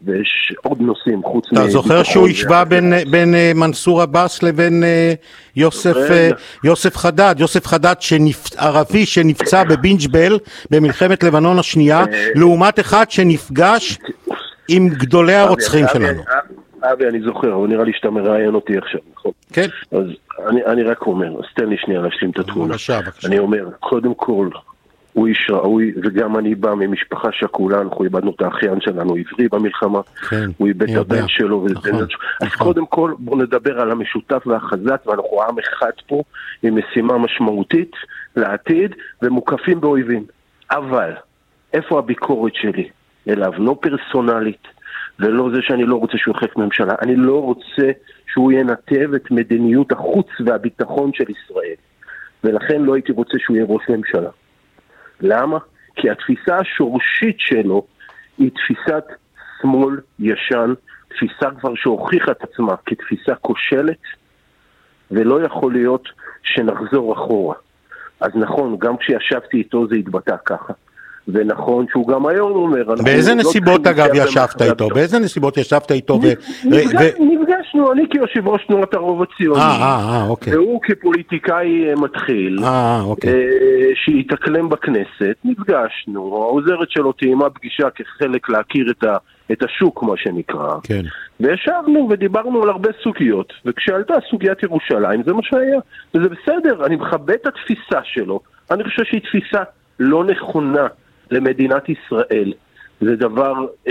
ויש עוד נושאים חוץ אתה זוכר שהוא השווה בין מנסור עבאס לבין יוסף חדד, ערבי שנפצע בבינג'בל במלחמת לבנון השנייה, לעומת אחד שנפגש עם גדולי הרוצחים שלנו. אבי, אני זוכר, אבל נראה לי שאתה מראיין אותי עכשיו, נכון? כן. אז אני רק אומר, אז תן לי שנייה להשלים את התמונה. אני אומר, קודם כל, הוא איש ראוי, וגם אני בא ממשפחה שכולה, אנחנו איבדנו את האחיין שלנו, עברי במלחמה, הוא איבד את הבן שלו, אז קודם כל בואו נדבר על המשותף והחזק, ואנחנו עם אחד פה, עם משימה משמעותית לעתיד, ומוקפים באויבים. אבל, איפה הביקורת שלי? אליו, לא פרסונלית, ולא זה שאני לא רוצה שהוא יחלק ממשלה, אני לא רוצה שהוא ינתב את מדיניות החוץ והביטחון של ישראל, ולכן לא הייתי רוצה שהוא יהיה ראש ממשלה. למה? כי התפיסה השורשית שלו היא תפיסת שמאל ישן, תפיסה כבר שהוכיחה את עצמה כתפיסה כושלת, ולא יכול להיות שנחזור אחורה. אז נכון, גם כשישבתי איתו זה התבטא ככה. ונכון שהוא גם היום אומר... באיזה נסיבות אגב ישבת איתו? באיזה נסיבות ישבת איתו? נפגשנו, אני כיושב ראש תנועת הרוב הציוני. אוקיי. והוא כפוליטיקאי מתחיל, שהתאקלם בכנסת, נפגשנו, העוזרת שלו תאימה פגישה כחלק להכיר את השוק, מה שנקרא. כן. וישבנו ודיברנו על הרבה סוגיות, וכשעלתה סוגיית ירושלים, זה מה שהיה. וזה בסדר, אני מכבד את התפיסה שלו, אני חושב שהיא תפיסה לא נכונה למדינת ישראל. זה דבר,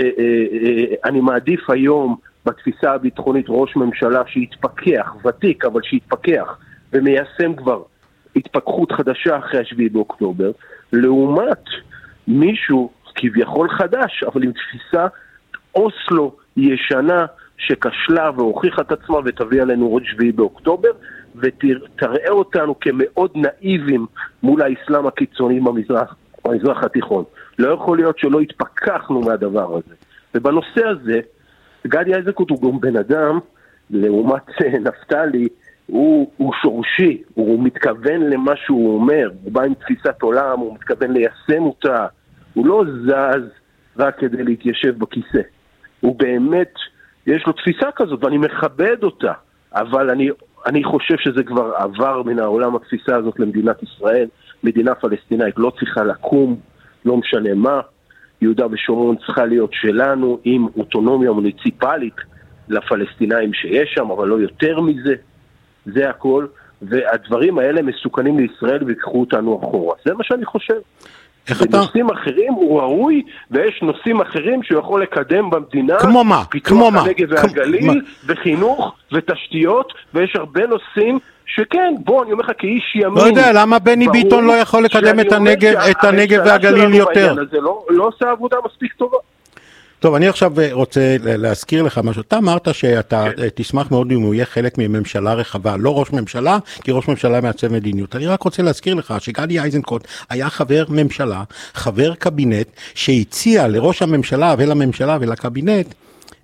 אני מעדיף היום בתפיסה הביטחונית ראש ממשלה שיתפכח, ותיק, אבל שיתפכח ומיישם כבר התפכחות חדשה אחרי 7 באוקטובר, לעומת מישהו כביכול חדש, אבל עם תפיסה אוסלו ישנה שכשלה והוכיחה את עצמה ותביא עלינו עוד 7 באוקטובר, ותראה אותנו כמאוד נאיבים מול האסלאם הקיצוני במזרח התיכון. לא יכול להיות שלא התפכחנו מהדבר הזה. ובנושא הזה, גדי איזנקוט הוא גם בן אדם, לעומת נפתלי, הוא שורשי, הוא מתכוון למה שהוא אומר, הוא בא עם תפיסת עולם, הוא מתכוון ליישם אותה, הוא לא זז רק כדי להתיישב בכיסא. הוא באמת, יש לו תפיסה כזאת, ואני מכבד אותה, אבל אני חושב שזה כבר עבר מן העולם התפיסה הזאת למדינת ישראל. מדינה פלסטינאית לא צריכה לקום, לא משנה מה. יהודה ושומרון צריכה להיות שלנו עם אוטונומיה מוניציפלית לפלסטינאים שיש שם, אבל לא יותר מזה. זה הכל, והדברים האלה מסוכנים לישראל ויקחו אותנו אחורה. זה מה שאני חושב. בנושאים אחרים הוא ראוי, ויש נושאים אחרים שהוא יכול לקדם במדינה. כמו מה? פיתוח הנגב והגליל, וחינוך, ותשתיות, ויש הרבה נושאים שכן, בוא, אני אומר לך כאיש ימין. לא יודע, למה בני ביטון לא יכול לקדם את הנגב והגליל יותר? זה לא עושה עבודה מספיק טובה. טוב, אני עכשיו רוצה להזכיר לך משהו. אתה אמרת שאתה תשמח מאוד אם הוא יהיה חלק מממשלה רחבה, לא ראש ממשלה, כי ראש ממשלה מעצב מדיניות. אני רק רוצה להזכיר לך שגדי איזנקוט היה חבר ממשלה, חבר קבינט, שהציע לראש הממשלה ולממשלה ולקבינט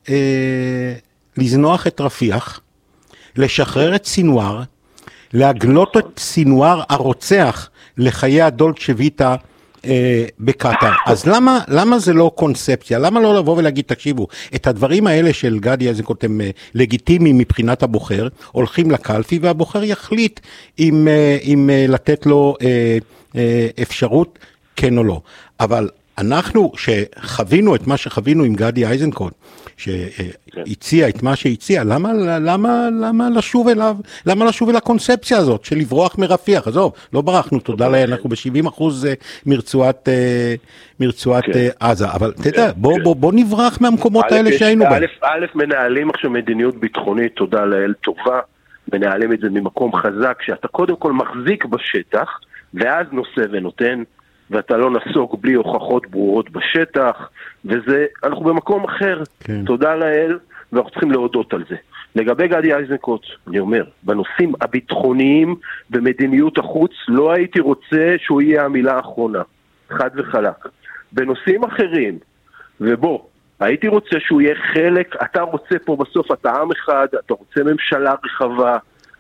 לזנוח את רפיח, לשחרר את סינואר, להגלות את סינואר הרוצח לחיי הדולצ'ה ויטה בקטר. אז למה זה לא קונספציה? למה לא לבוא ולהגיד, תקשיבו, את הדברים האלה של גדי איזנקוט הם לגיטימיים מבחינת הבוחר, הולכים לקלפי והבוחר יחליט אם לתת לו אפשרות כן או לא. אבל אנחנו שחווינו את מה שחווינו עם גדי איזנקוט, שהציע את מה שהציע, למה לשוב אליו? למה לשוב אל הקונספציה הזאת של לברוח מרפיח? עזוב, לא ברחנו, תודה לאל, אנחנו ב-70% מרצועת עזה, אבל תדע, בוא נברח מהמקומות האלה שהיינו בהם. א', מנהלים עכשיו מדיניות ביטחונית, תודה לאל, טובה, מנהלים את זה ממקום חזק, שאתה קודם כל מחזיק בשטח, ואז נושא ונותן, ואתה לא נסוק בלי הוכחות ברורות בשטח, וזה, אנחנו במקום אחר. כן. תודה לאל, ואנחנו צריכים להודות על זה. לגבי גדי איזנקוט, אני אומר, בנושאים הביטחוניים במדיניות החוץ, לא הייתי רוצה שהוא יהיה המילה האחרונה. חד וחלק. בנושאים אחרים, ובוא, הייתי רוצה שהוא יהיה חלק, אתה רוצה פה בסוף, אתה עם אחד, אתה רוצה ממשלה רחבה,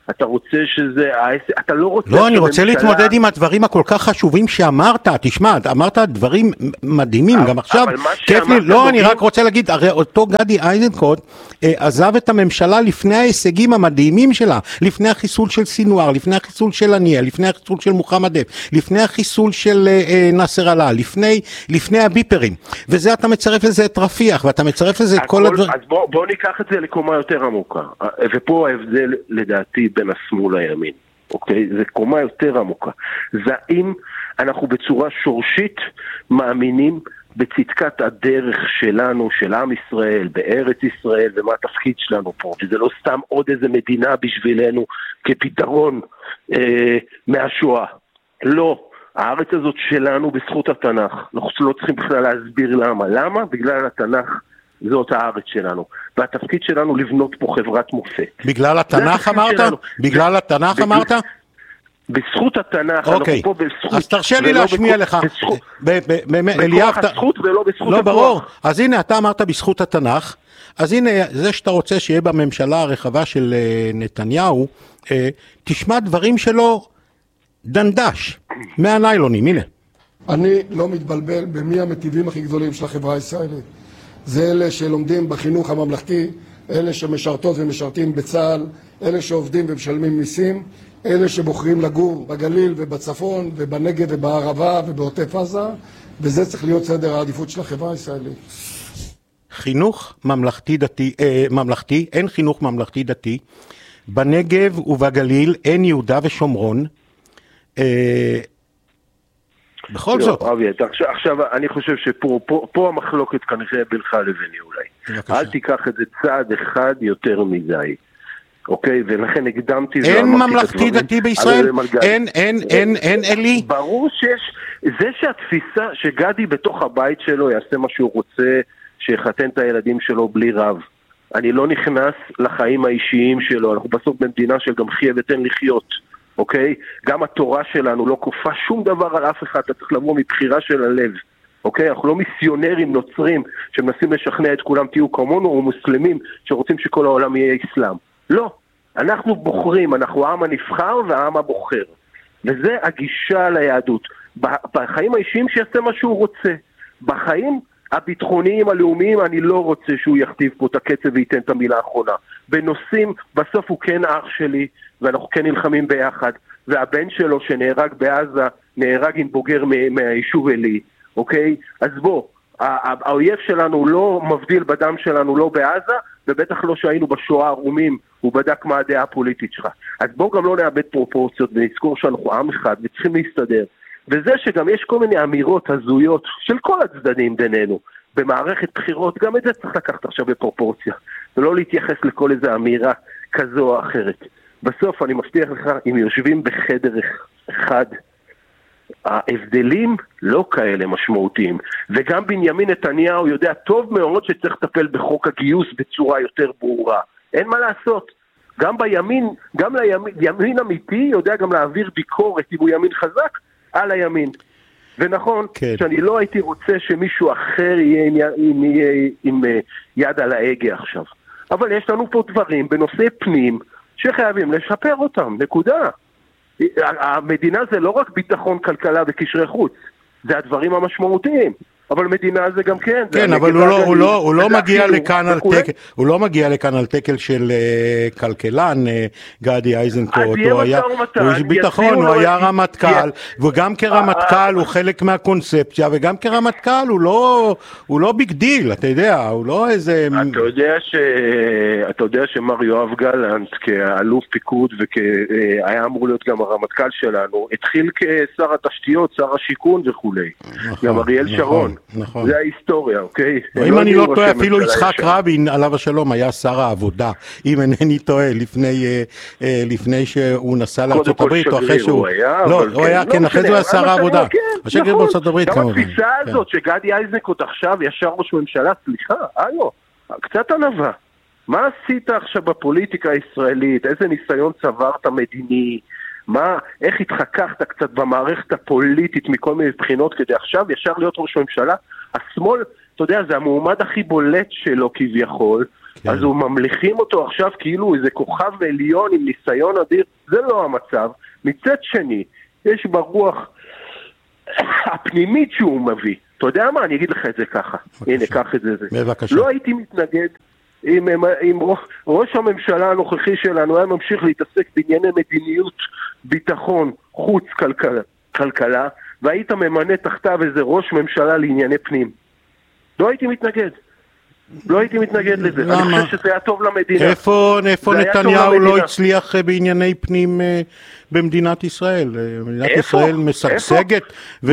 אתה רוצה שזה, אתה לא רוצה... לא, אני רוצה להתמודד עם הדברים הכל כך חשובים שאמרת, תשמע, אמרת דברים מדהימים, גם עכשיו, כיף לי, לא, אני רק רוצה להגיד, הרי אותו גדי איזנקוט עזב את הממשלה לפני ההישגים המדהימים שלה, לפני החיסול של סינואר, לפני החיסול של הנייה, לפני החיסול של מוחמד דף, לפני החיסול של נאסר אללה, לפני הביפרים, וזה אתה מצרף לזה את רפיח, ואתה מצרף לזה את כל הדברים. אז בוא ניקח את זה לקומה יותר עמוקה, ופה ההבדל לדעתי בין השמאל לימין, אוקיי? זה קומה יותר עמוקה. זה האם אנחנו בצורה שורשית מאמינים בצדקת הדרך שלנו, של עם ישראל, בארץ ישראל, ומה התפקיד שלנו פה, וזה לא סתם עוד איזה מדינה בשבילנו כפתרון מהשואה. לא. הארץ הזאת שלנו בזכות התנ"ך. אנחנו לא צריכים בכלל להסביר למה. למה? בגלל התנ"ך זאת הארץ שלנו. והתפקיד שלנו לבנות פה חברת מופת. בגלל התנ"ך אמרת? בגלל התנ"ך אמרת? בזכות התנ"ך, אנחנו פה בזכות. אז תרשה לי להשמיע לך. בכוח הזכות ולא בזכות הכוח. לא, ברור. אז הנה, אתה אמרת בזכות התנ"ך. אז הנה, זה שאתה רוצה שיהיה בממשלה הרחבה של נתניהו, תשמע דברים שלו דנדש, מהניילונים, הנה. אני לא מתבלבל במי המטיבים הכי גדולים של החברה הישראלית. זה אלה שלומדים בחינוך הממלכתי, אלה שמשרתות ומשרתים בצה"ל, אלה שעובדים ומשלמים מיסים, אלה שבוחרים לגור בגליל ובצפון ובנגב ובערבה ובעוטף עזה, וזה צריך להיות סדר העדיפות של החברה הישראלית. חינוך ממלכתי, אין חינוך ממלכתי דתי, בנגב ובגליל אין יהודה ושומרון, בכל זאת. עכשיו אני חושב שפה המחלוקת כנראה בינך לביני אולי. אל תיקח את זה צעד אחד יותר מדי. אוקיי, ולכן הקדמתי... אין ממלכתי דתי בישראל? אין אלי? ברור שיש... זה שהתפיסה שגדי בתוך הבית שלו יעשה מה שהוא רוצה, שיחתן את הילדים שלו בלי רב. אני לא נכנס לחיים האישיים שלו, אנחנו בסוף במדינה של גם חיה ותן לחיות. אוקיי? גם התורה שלנו לא כופה שום דבר על אף אחד, אתה צריך לבוא מבחירה של הלב. אוקיי? אנחנו לא מיסיונרים נוצרים שמנסים לשכנע את כולם תהיו כמונו, או מוסלמים שרוצים שכל העולם יהיה אסלאם. לא. אנחנו בוחרים, אנחנו העם הנבחר והעם הבוחר. וזה הגישה ליהדות. בחיים האישיים שיעשה מה שהוא רוצה. בחיים הביטחוניים, הלאומיים, אני לא רוצה שהוא יכתיב פה את הקצב וייתן את המילה האחרונה. בנושאים, בסוף הוא כן אח שלי, ואנחנו כן נלחמים ביחד, והבן שלו שנהרג בעזה, נהרג עם בוגר מהיישוב אלי, אוקיי? אז בוא, האויב שלנו לא מבדיל בדם שלנו לא בעזה, ובטח לא שהיינו בשואה ערומים, הוא בדק מה הדעה הפוליטית שלך. אז בוא גם לא נאבד פרופורציות, ונזכור שאנחנו עם אחד, וצריכים להסתדר. וזה שגם יש כל מיני אמירות הזויות של כל הצדדים בינינו, במערכת בחירות, גם את זה צריך לקחת עכשיו בפרופורציה, ולא להתייחס לכל איזו אמירה כזו או אחרת. בסוף אני מבטיח לך, אם יושבים בחדר אחד, ההבדלים לא כאלה משמעותיים. וגם בנימין נתניהו יודע טוב מאוד שצריך לטפל בחוק הגיוס בצורה יותר ברורה. אין מה לעשות. גם בימין, גם לימין אמיתי יודע גם להעביר ביקורת אם הוא ימין חזק על הימין. ונכון, כן. שאני לא הייתי רוצה שמישהו אחר יהיה עם יד על ההגה עכשיו. אבל יש לנו פה דברים בנושא פנים שחייבים לשפר אותם, נקודה. המדינה זה לא רק ביטחון, כלכלה וקשרי חוץ, זה הדברים המשמעותיים. אבל מדינה זה גם כן. כן, אבל הוא לא מגיע לכאן על תקל, הוא לא מגיע לכאן על תקל של כלכלן, גדי איזנקוט, הוא היה ביטחון, הוא היה רמטכ"ל, וגם כרמטכ"ל הוא חלק מהקונספציה, וגם כרמטכ"ל הוא לא ביג דיל, אתה יודע, הוא לא איזה... אתה יודע שמר יואב גלנט, כאלוף פיקוד, והיה אמור להיות גם הרמטכ"ל שלנו, התחיל כשר התשתיות, שר השיכון וכולי. גם אריאל שרון. נכון. זה ההיסטוריה, אוקיי? אם אני לא טועה, אפילו יצחק רבין עליו השלום היה שר העבודה, אם אינני טועה, לפני שהוא נסע לארצות הברית, או אחרי שהוא... לא, הוא היה, כן, אחרי זה הוא היה שר העבודה. השגריר בארצות הברית כמובן. גם התפיסה הזאת שגדי איזנקוט עכשיו ישר ראש ממשלה, סליחה, קצת ענווה. מה עשית עכשיו בפוליטיקה הישראלית? איזה ניסיון צברת מדיני? איך התחככת קצת במערכת הפוליטית מכל מיני בחינות כדי עכשיו ישר להיות ראש ממשלה? השמאל, אתה יודע, זה המועמד הכי בולט שלו כביכול, אז הוא ממליכים אותו עכשיו כאילו איזה כוכב עליון עם ניסיון אדיר. זה לא המצב. מצד שני, יש ברוח הפנימית שהוא מביא. אתה יודע מה? אני אגיד לך את זה ככה. הנה, קח את זה. בבקשה. לא הייתי מתנגד אם ראש הממשלה הנוכחי שלנו היה ממשיך להתעסק בענייני מדיניות, ביטחון, חוץ, כלכלה, והיית ממנה תחתיו איזה ראש ממשלה לענייני פנים. לא הייתי מתנגד לזה. למה? אני חושב שזה היה טוב למדינה. איפה נתניהו לא הצליח בענייני פנים במדינת ישראל? מדינת ישראל משגשגת.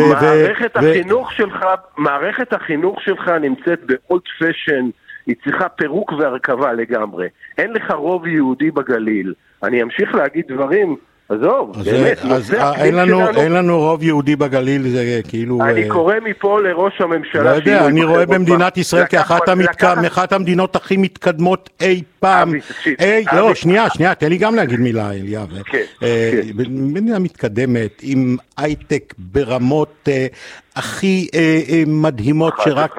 מערכת החינוך שלך נמצאת באולד פשן, היא צריכה פירוק והרכבה לגמרי. אין לך רוב יהודי בגליל. אני אמשיך להגיד דברים, עזוב, באמת. אין לנו רוב יהודי בגליל, זה כאילו... אני קורא מפה לראש הממשלה... לא יודע, אני רואה במדינת ישראל כאחת המדינות הכי מתקדמות אי פעם. לא, שנייה, תן לי גם להגיד מילה, אליאב. מדינה מתקדמת, עם הייטק ברמות הכי מדהימות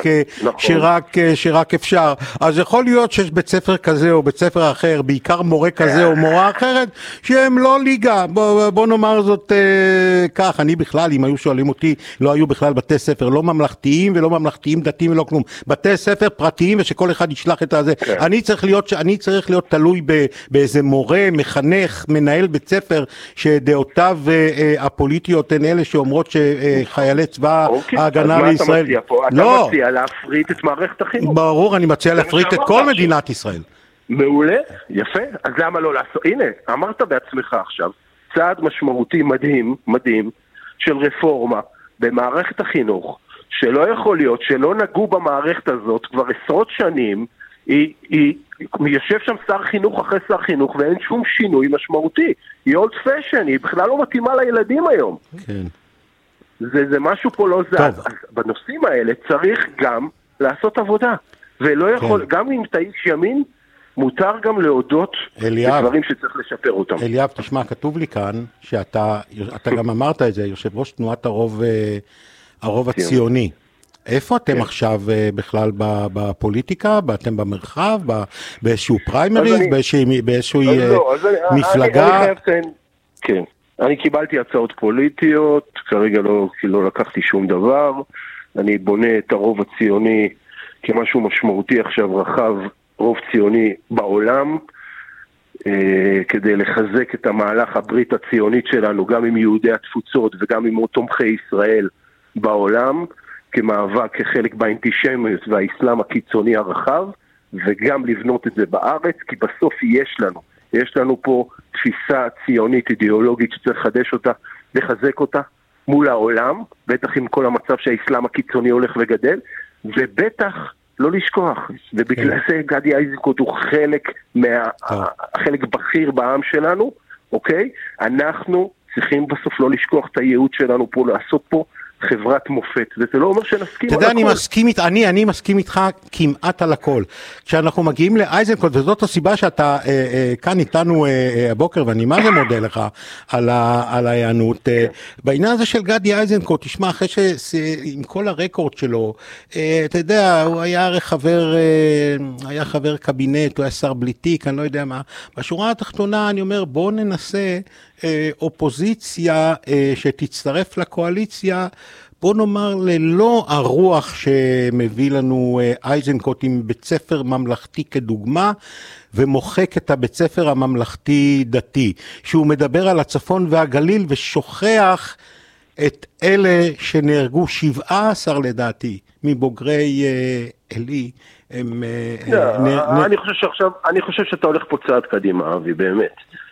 שרק אפשר. אז יכול להיות שיש בית ספר כזה או בית ספר אחר, בעיקר מורה כזה או מורה אחרת, שהם לא ליגה. בוא נאמר זאת כך, אני בכלל, אם היו שואלים אותי, לא היו בכלל בתי ספר, לא ממלכתיים ולא ממלכתיים דתיים ולא כלום. בתי ספר פרטיים ושכל אחד ישלח את הזה. אני צריך להיות תלוי באיזה מורה, מחנך, מנהל בית ספר, שדעותיו הפוליטיות הן אלה שאומרות שחיילי צבא ההגנה לישראל. אתה מציע להפריט את מערכת החינוך. ברור, אני מציע להפריט את כל מדינת ישראל. מעולה, יפה. אז למה לא לעשות? הנה, אמרת בעצמך עכשיו, צעד משמעותי מדהים של רפורמה במערכת החינוך, שלא יכול להיות, שלא נגעו במערכת הזאת כבר עשרות שנים, יושב שם שר חינוך אחרי שר חינוך ואין שום שינוי משמעותי. היא אולד פשן, היא בכלל לא מתאימה לילדים היום. כן. זה משהו פה לא זז. אז בנושאים האלה צריך גם לעשות עבודה. ולא יכול, גם אם אתה איש ימין, מותר גם להודות בדברים שצריך לשפר אותם. אליאב, תשמע, כתוב לי כאן, שאתה גם אמרת את זה, יושב ראש תנועת הרוב הציוני. איפה אתם עכשיו בכלל בפוליטיקה? אתם במרחב? באיזשהו פריימריז? באיזשהו מפלגה? כן. אני קיבלתי הצעות פוליטיות, כרגע לא לקחתי שום דבר. אני בונה את הרוב הציוני כמשהו משמעותי עכשיו רחב, רוב ציוני בעולם, כדי לחזק את המהלך הברית הציונית שלנו, גם עם יהודי התפוצות וגם עם תומכי ישראל בעולם, כמאבק כחלק באנטישמיות והאסלאם הקיצוני הרחב, וגם לבנות את זה בארץ, כי בסוף יש לנו פה תפיסה ציונית אידיאולוגית שצריך לחדש אותה, לחזק אותה מול העולם, בטח עם כל המצב שהאסלאם הקיצוני הולך וגדל, ובטח לא לשכוח, ובגלל זה גדי איזנקוט הוא חלק בכיר בעם שלנו, אוקיי? אנחנו צריכים בסוף לא לשכוח את הייעוד שלנו פה, לעשות פה חברת מופת, וזה לא אומר שנסכים על הכל. אתה יודע, אני מסכים איתך כמעט על הכל. כשאנחנו מגיעים לאייזנקוט, וזאת הסיבה שאתה כאן איתנו הבוקר, ואני מה זה מודה לך על ההיענות, בעניין הזה של גדי איזנקוט, תשמע, אחרי שעם כל הרקורד שלו, אתה יודע, הוא היה חבר קבינט, הוא היה שר בלי תיק, אני לא יודע מה, בשורה התחתונה אני אומר, בוא ננסה אופוזיציה שתצטרף לקואליציה, בוא נאמר ללא הרוח שמביא לנו איזנקוט עם בית ספר ממלכתי כדוגמה, ומוחק את הבית ספר הממלכתי דתי, שהוא מדבר על הצפון והגליל ושוכח את אלה שנהרגו 17 לדעתי מבוגרי עלי. אני חושב שאתה הולך פה צעד קדימה, אבי, באמת.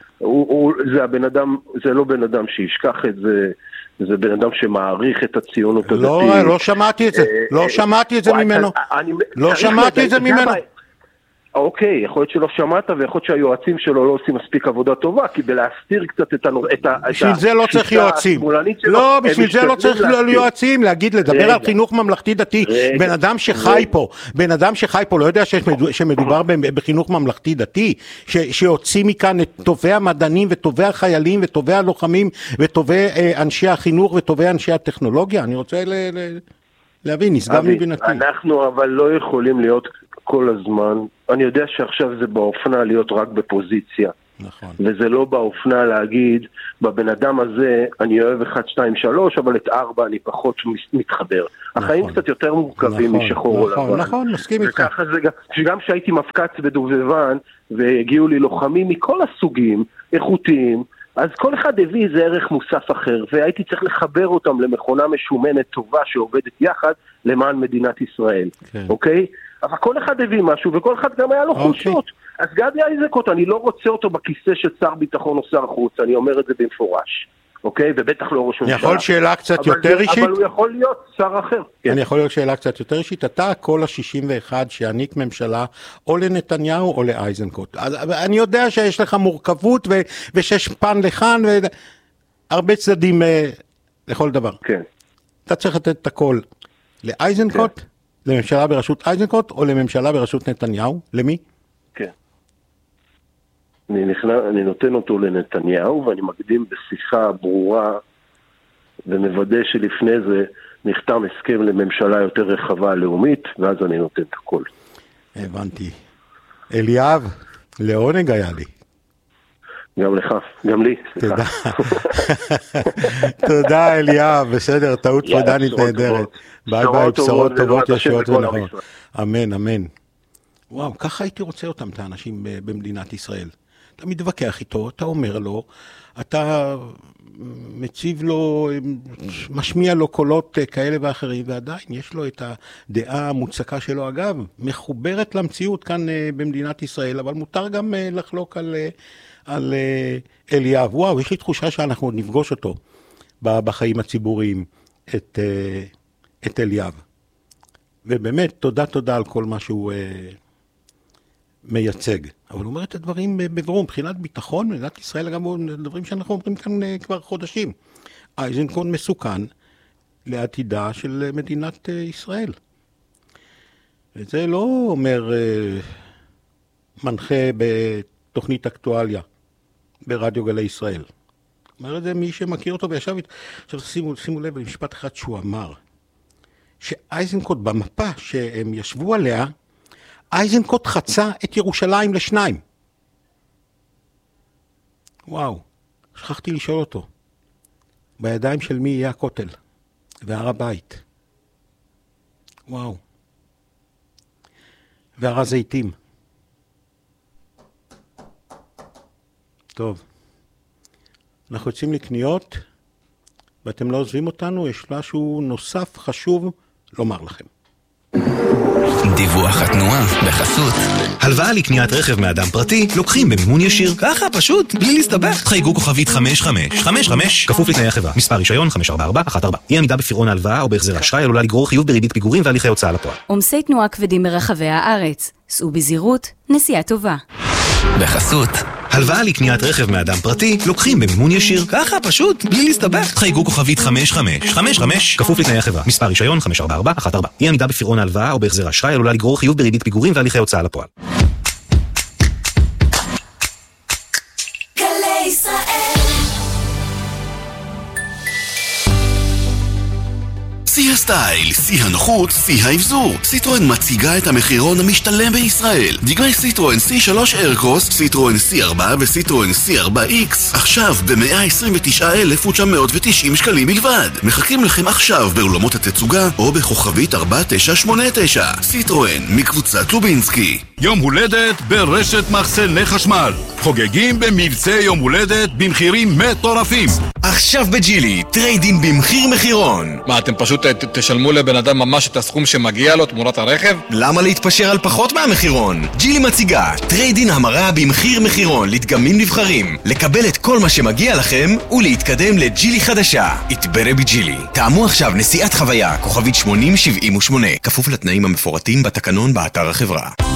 זה לא בן אדם שישכח את זה, זה בן אדם שמעריך את הציונות הדתית. לא שמעתי את זה, לא שמעתי את זה ממנו. אוקיי, יכול להיות שלא שמעת, ויכול להיות שהיועצים שלו לא עושים מספיק עבודה טובה, כי בלהסתיר קצת את בשביל זה לא צריך יועצים. לא, בשביל זה לא צריך יועצים, לדבר על חינוך ממלכתי דתי. בן אדם שחי פה, לא יודע שמדובר בחינוך ממלכתי דתי, שיוציא מכאן את טובי המדענים, וטובי החיילים, וטובי הלוחמים, וטובי אנשי החינוך, וטובי אנשי הטכנולוגיה. אני רוצה להבין, נשגב מבינתי. אנחנו אבל לא יכולים להיות כל הזמן, אני יודע שעכשיו זה באופנה להיות רק בפוזיציה. נכון. וזה לא באופנה להגיד, בבן אדם הזה אני אוהב 1, 2, 3, אבל את 4 אני פחות מתחבר. החיים קצת יותר מורכבים משחור או לבן. נכון, מסכים איתך. וככה זה גם שהייתי מפקץ בדובדבן, והגיעו לי לוחמים מכל הסוגים, איכותיים, אז כל אחד הביא איזה ערך מוסף אחר, והייתי צריך לחבר אותם למכונה משומנת טובה שעובדת יחד למען מדינת ישראל. אוקיי? אבל כל אחד הביא משהו, וכל אחד גם היה לו חושות. אז גדי איזנקוט, אני לא רוצה אותו בכיסא של שר ביטחון או שר חוץ, אני אומר את זה במפורש. אוקיי? ובטח לא ראש ממשלה. יכול שאלה קצת יותר אישית? אבל הוא יכול להיות שר אחר. אני יכול להיות שאלה קצת יותר אישית. אתה הקול ה-61 שיעניק ממשלה או לנתניהו או לאיזנקוט. אני יודע שיש לך מורכבות ושיש פן לכאן והרבה צדדים לכל דבר. כן. אתה צריך לתת את הקול לאיזנקוט, לממשלה בראשות איזנקוט או לממשלה בראשות נתניהו? למי? כן. אני נותן אותו לנתניהו, ואני מקדים בשיחה ברורה, ומוודא שלפני זה נחתם הסכם לממשלה יותר רחבה לאומית, ואז אני נותן את הכל. הבנתי. אליאב, לעונג היה לי. גם לך, גם לי. תודה. תודה אליאב, בסדר, טעות פרדנית נהדרת. ביי ביי, בשורות טובות ישועות ונכונות. אמן, אמן. וואו, ככה הייתי רוצה אותם, את האנשים במדינת ישראל. אתה מתווכח איתו, אתה אומר לו, אתה מציב לו, משמיע לו קולות כאלה ואחרים, ועדיין יש לו את הדעה המוצקה שלו, אגב, מחוברת למציאות כאן במדינת ישראל, אבל מותר גם לחלוק על אליאב. וואו, יש לי תחושה שאנחנו נפגוש אותו בחיים הציבוריים, את אליאב. ובאמת, תודה על כל מה שהוא מייצג. אבל הוא אומר את הדברים בברור, מבחינת ביטחון, מדינת ישראל, גם דברים שאנחנו אומרים כאן כבר חודשים. איזנקוט מסוכן לעתידה של מדינת ישראל. וזה לא אומר מנחה בתוכנית אקטואליה ברדיו גלי ישראל. אומר את זה מי שמכיר אותו וישב איתו. עכשיו שימו לב למשפט אחד שהוא אמר, שאיזנקוט במפה שהם ישבו עליה, איזנקוט חצה את ירושלים לשניים. וואו, שכחתי לשאול אותו, בידיים של מי יהיה הכותל והר הבית? וואו. והר הזיתים. טוב. אנחנו יוצאים לקניות, ואתם לא עוזבים אותנו, יש משהו נוסף חשוב לומר לכם. דיווח התנועה בחסות. הלוואה לקניית רכב מאדם פרטי לוקחים במימון ישיר. ככה פשוט, בלי להסתבך. חייגו כוכבית 5555, כפוף לתנאי החברה. מספר רישיון 54414. אי עמידה בפירעון ההלוואה או בהחזר אשראי עלולה לגרור חיוב בריבית פיגורים והליכי הוצאה לפועל. עומסי תנועה כבדים ברחבי הארץ. סעו בזהירות, נסיעה טובה. בחסות. הלוואה לקניית רכב מאדם פרטי לוקחים במימון ישיר. ככה פשוט, בלי להסתבך. חייגו כוכבית 5555, כפוף לתנאי החברה. מספר רישיון 54414. אי עמידה בפירעון ההלוואה או בהחזר אשראי עלולה לגרור חיוב בריבית פיגורים והליכי הוצאה לפועל. גלי ישראל. שיא הסטייל, שיא הנוחות, שיא האבזור. סיטרואן מציגה את המחירון המשתלם בישראל. דגמי סיטרואן C3 איירקרוס, סיטרואן C4 וסיטרואן C4X עכשיו ב-129,990 שקלים בלבד. מחכים לכם עכשיו באולמות התצוגה או בכוכבית 4989. סיטרואן מקבוצת לובינסקי. יום הולדת ברשת מחסני חשמל. חוגגים במבצע יום הולדת במחירים מטורפים. עכשיו בג'ילי, טריידין במחיר מחירון. מה, אתם פשוט תשלמו לבן אדם ממש את הסכום שמגיע לו תמורת הרכב? למה להתפשר על פחות מהמחירון? ג'ילי מציגה טריידין המרה במחיר מחירון לדגמים נבחרים, לקבל את כל מה שמגיע לכם ולהתקדם לג'ילי חדשה. התברא בג'ילי. תאמו עכשיו נסיעת חוויה, כוכבית 8078, כפוף לתנאים המפורטים בתקנון באתר החברה.